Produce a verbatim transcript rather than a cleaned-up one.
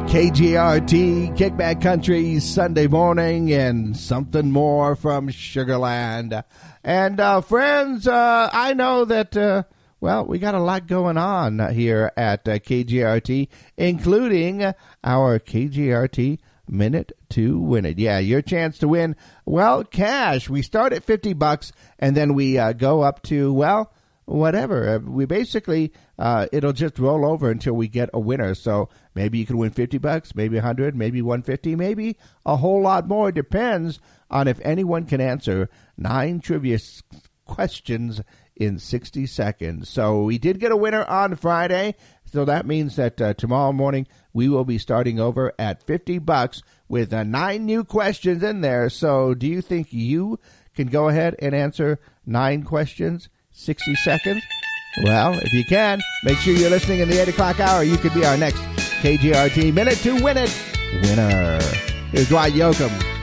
K G R T, Kickback Country, Sunday morning, and something more from Sugarland. And, uh, friends, uh, I know that, uh, well, we got a lot going on here at uh, K G R T, including our K G R T Minute to Win It. Yeah, your chance to win, well, cash. We start at fifty bucks, and then we uh, go up to, well, whatever. Uh, we basically, uh, it'll just roll over until we get a winner. So maybe you can win fifty bucks, maybe a hundred, maybe one fifty, maybe a whole lot more. It depends on if anyone can answer nine trivia s- questions in sixty seconds. So we did get a winner on Friday. So that means that uh, tomorrow morning we will be starting over at fifty bucks with uh, nine new questions in there. So do you think you can go ahead and answer nine questions? sixty seconds? Well, if you can, make sure you're listening in the eight o'clock hour. You could be our next K G R T Minute to Win It winner. Here's Dwight Yoakam.